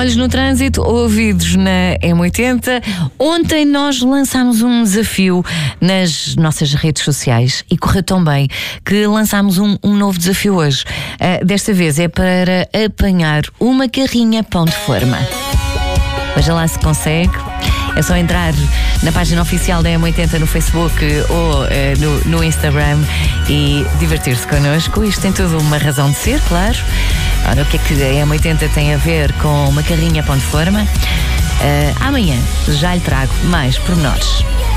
Olhos no trânsito, ouvidos na M80. Ontem nós lançámos um desafio nas nossas redes sociais e correu tão bem que lançámos um novo desafio hoje. Desta vez é para apanhar uma carrinha pão de forma. Veja lá se consegue. É só entrar na página oficial da M80 no Facebook ou no Instagram e divertir-se connosco. Isto tem tudo uma razão de ser, claro. Ora, o que é que a M80 tem a ver com uma carrinha pão de forma? Amanhã já lhe trago mais pormenores.